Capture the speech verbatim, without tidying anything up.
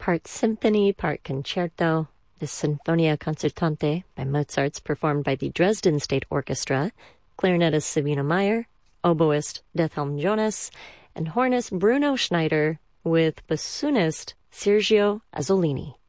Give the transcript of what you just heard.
part symphony, part concerto. The Sinfonia Concertante by Mozart's performed by the Dresden State Orchestra, clarinetist Sabina Meyer, oboist Dethelm Jonas, and hornist Bruno Schneider with bassoonist Sergio Azzolini.